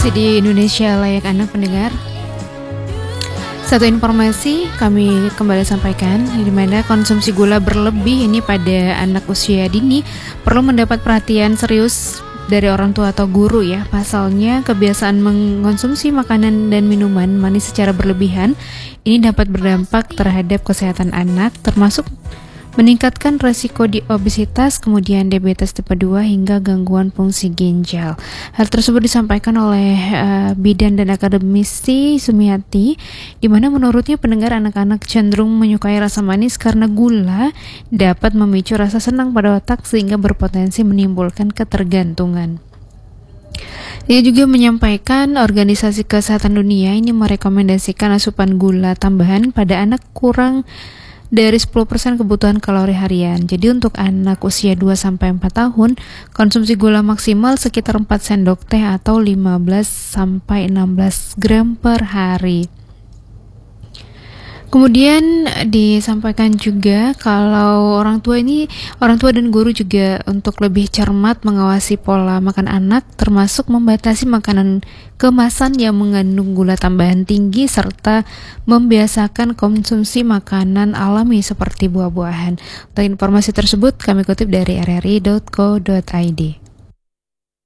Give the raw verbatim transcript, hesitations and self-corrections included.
Masih di Indonesia Layak Anak pendengar. Satu informasi kami kembali sampaikan, di mana konsumsi gula berlebih ini pada anak usia dini perlu mendapat perhatian serius dari orang tua atau guru ya. Pasalnya kebiasaan mengkonsumsi makanan dan minuman manis secara berlebihan ini dapat berdampak terhadap kesehatan anak, termasuk meningkatkan resiko di obesitas, kemudian diabetes tipe dua hingga gangguan fungsi ginjal. Hal tersebut disampaikan oleh uh, bidan dan akademisi Sumiati, di mana menurutnya pendengar anak-anak cenderung menyukai rasa manis karena gula dapat memicu rasa senang pada otak sehingga berpotensi menimbulkan ketergantungan. Dia juga menyampaikan Organisasi Kesehatan Dunia ini merekomendasikan asupan gula tambahan pada anak kurang dari sepuluh persen kebutuhan kalori harian. Jadi untuk anak usia dua sampai empat tahun, konsumsi gula maksimal sekitar empat sendok teh atau lima belas sampai enam belas gram per hari. Kemudian disampaikan juga kalau orang tua ini, orang tua dan guru juga untuk lebih cermat mengawasi pola makan anak, termasuk membatasi makanan kemasan yang mengandung gula tambahan tinggi serta membiasakan konsumsi makanan alami seperti buah-buahan. Untuk informasi tersebut kami kutip dari r r i dot co dot i d.